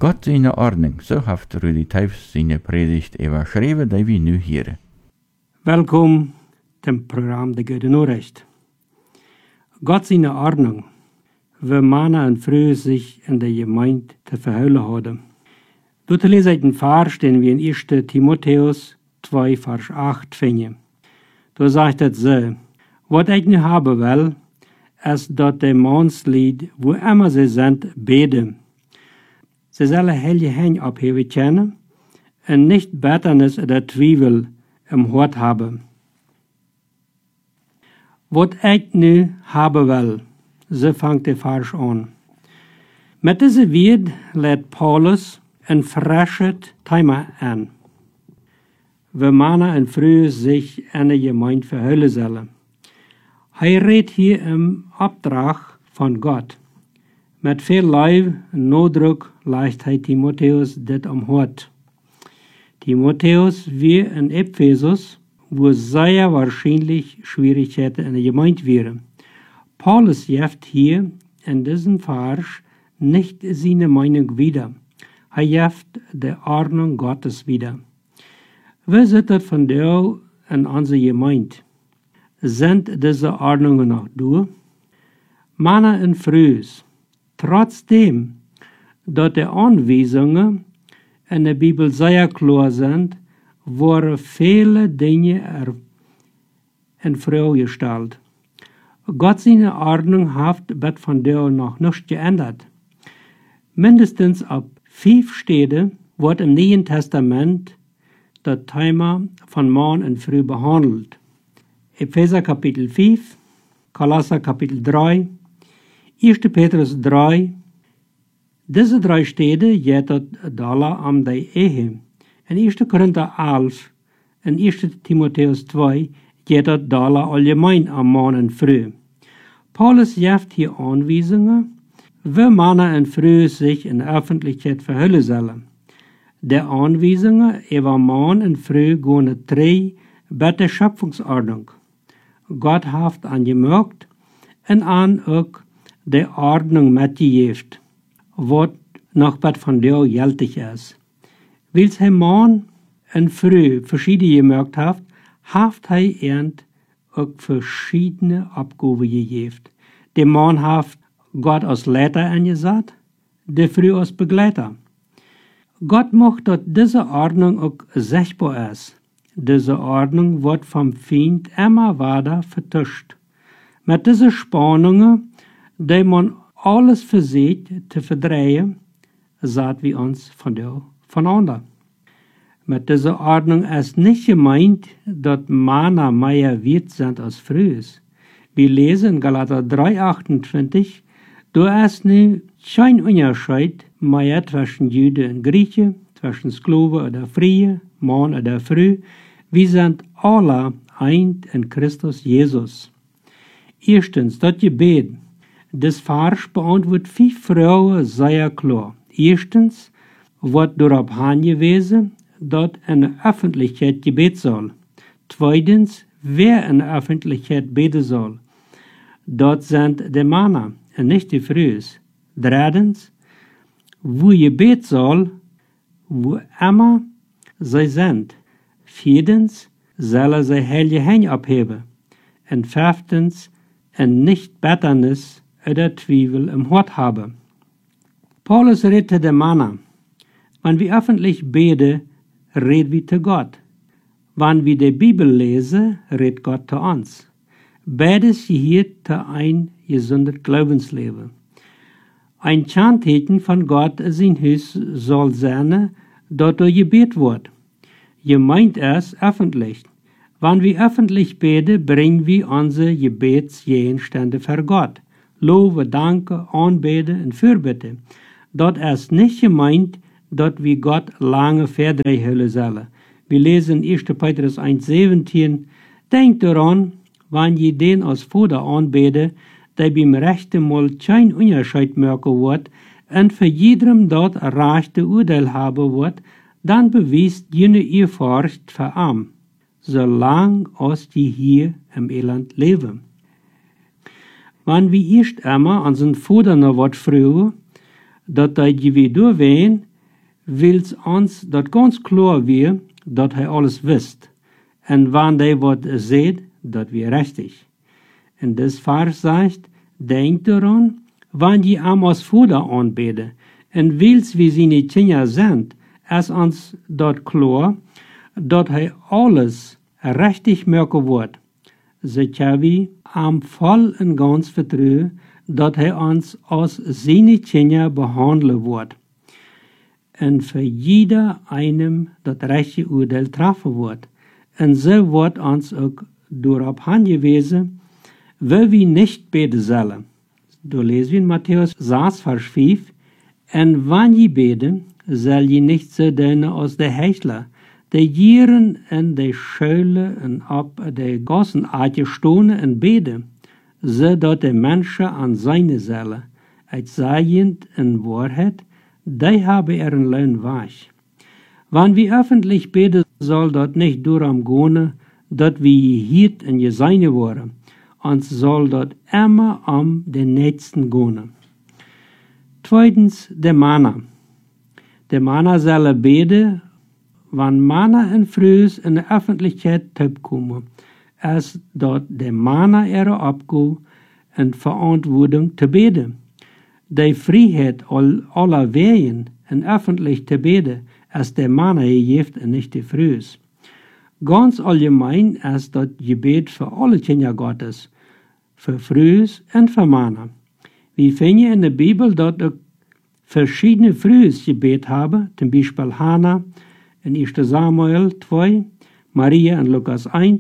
Gott seine Ordnung, so hat Rudi Teufs seine Predigt überschrieben, die wir nu hören. Welkom zum Programm De Goede Nachricht. Gott seine Ordnung. We mannen en vrouwen zich in de gemeente te verhuilen houden. Door te lezen uit een vers den we in 1 Timotheus 2 vers 8 vinden. Daar zegt het zo, wat ik nu hebben wil, is dat de manslied, wo immer ze zijn, beden. Ze zullen heilige hen opheven kennen en niet bitternis oder twijfel im hart hebben. Wat ik nu hebben wil, zo vangt de vers aan. Met deze woord leidt Paulus een frisches thema aan. We mannen en vrouwen zich in de gemeente verhuilen zullen. Hij redt hier im opdracht van God. Met veel lief en nadruk legt hij Timotheus dit om hart. Timotheus weer in Ephesus, wo sehr wahrscheinlich Schwierigkeiten in der Gemeinde wären. Paulus gibt hier in diesem Vers nicht seine Meinung wieder. Er gibt die Ordnung Gottes wieder. Wie sieht das von dir in unserer Gemeinde? Sind diese Ordnungen noch durch? Männer und Frauen, trotzdem, dass die Anweisungen in der Bibel sehr klar sind, worden viele Dinge in Frage gestellt. Gott seine Ordnung hat bet von der noch nicht geändert. Mindestens ab 5 Städte wird im Neuen Testament das Thema von Mann und Frau behandelt. Epheser Kapitel 5, Kolosser Kapitel 3, 1. Petrus 3. Diese 3 Städte geht es am die Ehe. In 1. Korinther 11 en 1. Timotheus 2 geht es allgemein am Mann und Frau. Paulus gibt hier Anweisungen, wie Männer und Frau sich in der Öffentlichkeit verhüllen sollen. Die Anweisungen über Mann und Frau gehen 3 bei der Schöpfungsordnung. Gott hat angemerkt und auch die Ordnung mitgegeben, was noch bei von der gültig ist. Weil er Mann und Frau verschiedene gemerkt hat er auch verschiedene Abgaben gegeben. Der Mann hat Gott als Leiter angesagt, der Frau als Begleiter. Gott macht, dass diese Ordnung auch sichtbar ist. Diese Ordnung wird vom Feind immer weiter vertuscht. Mit diesen Spannungen, die man alles versucht zu verdrehen, sagt wir uns voneinander. Mit dieser Ordnung ist nicht gemeint, dass Männer mehr wert sind als früher. Wir lesen in Galater 3,28, da ist nu kein Unterschied mehr zwischen Juden und Griechen, zwischen Sklaven oder Freie, Mann oder Frau. Wir sind alle ein in Christus Jesus. Erstens, das Gebet. Das Vers beantwortet 5 Fragen sehr klar. Erstens, wird darauf hingewiesen, dass in der Öffentlichkeit gebeten soll. Zweitens, wer in der Öffentlichkeit beten soll. Dort sind die Männer und nicht die Frauen. Drittens, wo gebeten soll, wo immer sie sind. Viertens, sollen sie heilige Hände abheben. Und 5. und nicht Bitternis oder Zweifel im Hort haben. Paulus redet den Männer. Wenn wir öffentlich beten, reden wir zu Gott. Wenn wir die Bibel lesen, redet Gott zu uns. Beides gehört zu ein gesundes Glaubensleben. Ein Kennzeichen von Gott in sein Haus soll sein, dass er gebetet wird. Gemeint ist öffentlich. Wenn wir öffentlich beten, bringen wir unsere Gebetsgegenstände vor Gott. Lobe, Danke, Anbeten und Fürbitte. Dort ist nicht gemeint, dass wir Gott lange verdrehen sollen. Wir lesen 1. Petrus 1,17. Denkt daran, wenn je den als Vater anbetet, der beim rechten Mal kein Unterschied merken wird und für jedem dort rechte Urteil haben wird, dann beweist jene Ehrfurcht für ihn, solange als die hier im Elend leben. Wenn wir erst einmal an seinen Vater noch was fragen, dass die wieder wehen, wils ons dat ganz klar weer, dat hij alles wist. En wanneer hij wat zegt, dat weer richtig. En des vers zegt, denk eraan, wanneer je am als Vader aanbeden, en wils wie zijn kinderen zijn, als ons dat klar, dat hij alles richtig merken wordt. Zodat we am vol en gans vertrouwen, dat hij ons als zijn kinderen behandelen wordt. En voor jeder einem dat rechte oordeel treffen wordt. En zo wordt ons ook doorop aangewezen, wie we niet beden zullen. Door lezen we in Matthäus 6, vers 5. En wanneer je beden, zal je niet zo doen als de hechtler, die jaren en de schuilen en op de gassen uitgestonen en beden, zodat de mensen aan zijn zullen, uitzaaiend en waarheid, die hebben een leun weg. Wanneer we öffentlich beden, zal dat niet doorom gaan, dat we hier en je zijne worden, ons zal dat immer om de nächsten gaan. Tweitens, de manna. De manna zullen beden, wanneer manna en vrees in de öffentlichkeit opkomen, als dat de manna erop gaat en verantwoording te beden. De vrijheid aller wegen en öffentlich te beden, als de manna geeft en niet de vrees. Ganz allgemein is dat gebed voor alle kinderen Gottes, voor vrees en voor manna. We vinden in de Bibel dat er verschiedene vreesgebed hebben, zum Beispiel Hannah in 1 Samuel 2, Maria in Lukas 1.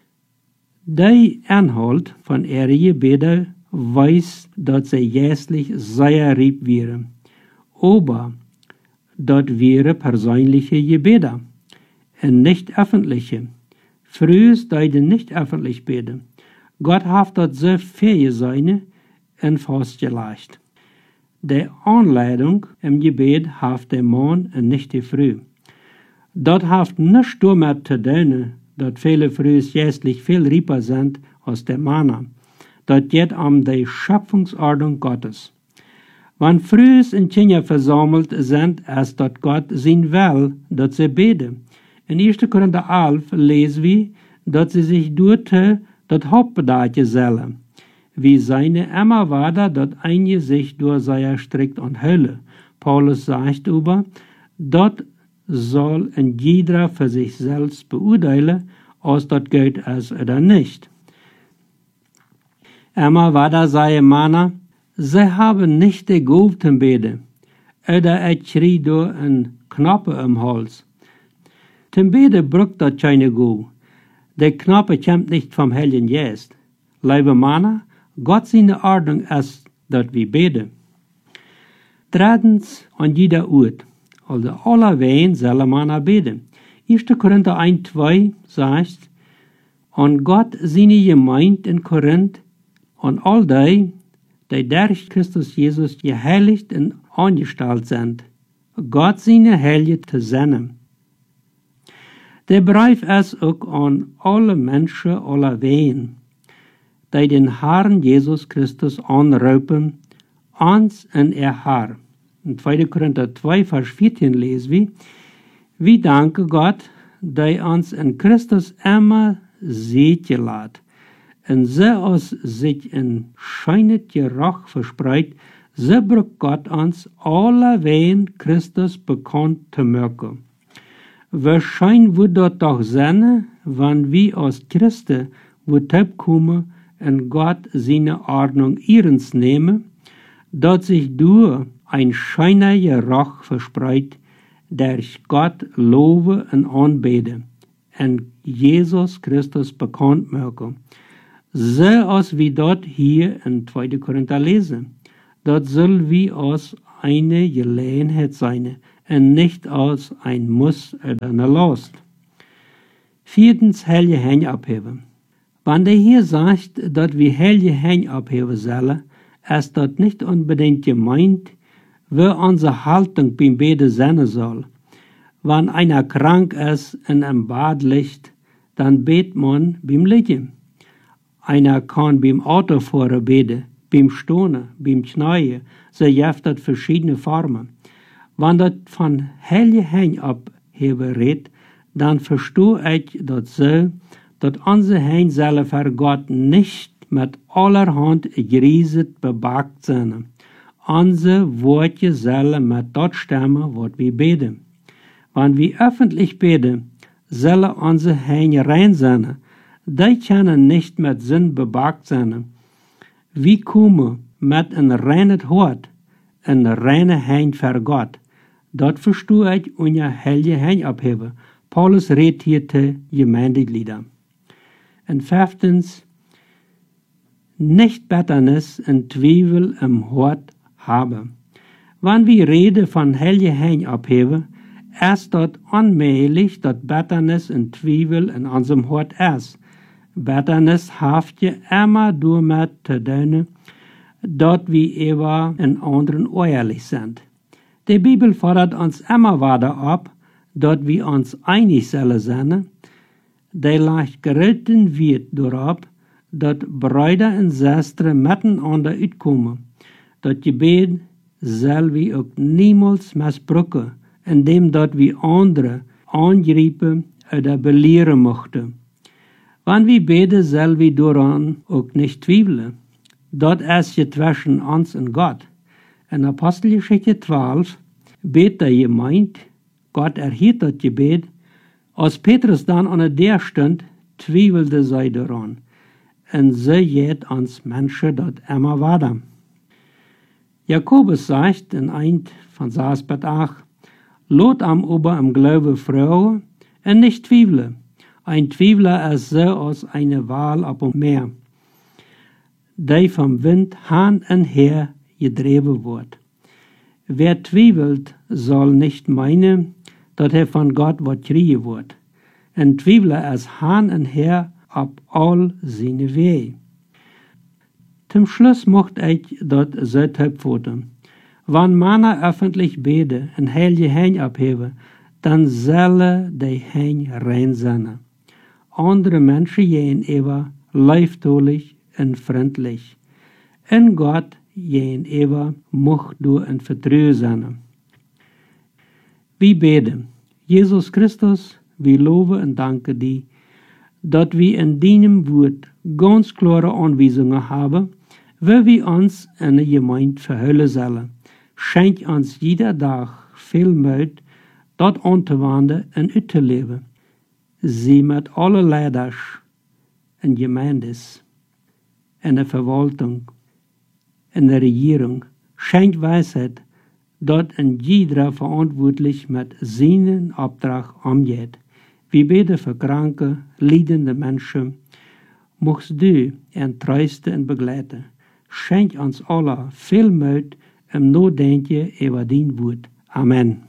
Die Inhalt von ihrer Gebete weiß, dat sie geistlich sehr rieb wären. Aber dat wäre persönliche Gebete und nicht öffentliche. Früher deiden nicht öffentlich beten. Gott hat dat so fähig sein und festgelegt. Die Anleitung im Gebet hat der Mann und nicht die Frau. Dat hat nichts damit zu tun, dat viele Frauen geistlich viel rieper sind als der Männer. Dat geht um die Schöpfungsordnung Gottes. Wenn Frauen und Kinder versammelt sind, ist dat Gott sein will, dat sie beten. In 1. Korinther 11 lesen wir, dat sie sich dort dat Hauptbedarf sollen. Wie seine immer weiter, dat einige sich durch sehr strikt enthüllen. Paulus sagt über, dat soll ein jeder für sich selbst beurteilen, als dat geht ist oder nicht. Immer weiter sei Männer, sie haben nicht die Gabe zum Beten, oder ich schrie durch ein Knappe im Hals. Zum Beten braucht das keine Gabe. Der Knappe kommt nicht vom Heiligen Geist. Liebe Männer, Gott seine Ordnung ist, dass wir beten. Drittens, an jeder Ort, also aller Wehen sollen Männer beten. 1. Korinther 1, 2 sagt, an Gott seine Gemeinde in Korinth, an all die durch Christus Jesus geheiligt und angestellt sind, Gott seine Heilige zu senden. Der Brief ist auch an alle Menschen aller Wehen, die den Herrn Jesus Christus anrufen, uns in ihr Herr. In 2. Korinther 2, Vers 14 lesen wir danken Gott, der uns in Christus immer seht lässt. Und so aus sich in scheinet Geruch verspreit, so braucht Gott uns alle Wehen Christus bekannt zu merken. Wahrscheinlich wird dort doch sein, wenn wir als Christen wird kommen und Gott seine Ordnung ihrens nehmen, dass sich durch ein scheiner Geruch verspreit, der ich Gott lobe und anbete und Jesus Christus bekannt merke. So als wir dort hier in 2. Korinther lesen. Dort soll wie aus eine Gelegenheit sein und nicht als ein Muss oder eine Last. Viertens, heilige Hände abheben. Wenn der hier sagt, dass wir heilige Hände abheben sollen, ist das nicht unbedingt gemeint, wie unsere Haltung beim Beten sein soll. Wenn einer krank ist und im Bad liegt, dann betet man beim Liegen. Einer kann beim Autofahren beten, beim Stehen, beim Knien, so gibt es verschiedene Formen. Wanneer dat van heilige hein op hebben redt, dan verstoor ik dat zo, dat onze hein zullen voor God niet met allerhand grieset bebaakt zijn. Onze woordjes zullen met dat stemmen wat we beden. Wanneer we öffentlich beden, zullen onze hein rein zijn. Die kunnen niet met zin bebaakt zijn. We komen met een reine hart, een reine hein voor God. Dat verstoor ik unje heilige hein opheben. Paulus redt hier te Gemeindeglieder. En 5. Nicht Bitternis en Twijfel im Hart haben. Wanneer we reden van heilige hein opheben, ist dat onmogelijk dat Bitternis en Twijfel in unserem Hart ist. Bitternis haft je immer door met te doen, dat we ever in anderen oorlijk zijn. De Bibel fordert ons immer weiter op, dat we ons einig zullen zijn. Die legt gerechten Wert daarop, dat Brüder en Schwestern miteinander uitkomen. Dat Gebet zal we ook niemals misbruiken, indem dat we anderen aangrijpen oder belehren mochten. Wanneer we beten, zal we daaraan ook niet twijfelen. Dat is je zwischen ons en God. In Apostelgeschichte 12 beet de gemeente, God erhielt dat gebed. Als Petrus dan aan de deur stond, twijfelde zij daaraan. En ze jeet ons mensen dat immer weiter. Jakobus sagt in eind van 6:8, lot am Ober im Glaube Frau en nicht twijfelen. Ein Twijfler ist so als eine Wal op dem Meer, die vom Wind hin und her gedreven wordt. Wer twijfelt, soll nicht meinen, dat von Gott wat kriegen wordt. Ein Twijfler ist hin und her op all seine Wege. Zum Schluss mocht ich dat so opvoeden. Wann Männer öffentlich beten en heilige hein opheben, dann zullen die hein rein sein. Andere Menschen gehen ever liefdollig en freundlich. En Gott gehen ever mocht door en vertrouwen zijn. We beten. Jesus Christus, we loven en danken die, dat we in deinem Woord ganz klare Anweisungen haben, wie wir uns in de Gemeinde verhüllen sollen. Schenk uns jeder Dag veel Mut, dat aan te wenden en uit te leven. Sie met alle leiders en gemeindes, in de verwaltung, in de regering, schenk wijsheid, dat een jeder verantwoordelijk met zijn opdracht omgeht. We beten voor kranke, liedende mensen. Mocht du en troosten en begleiten. Schenk ons alle veel moed om nadenken over dien woord. Amen.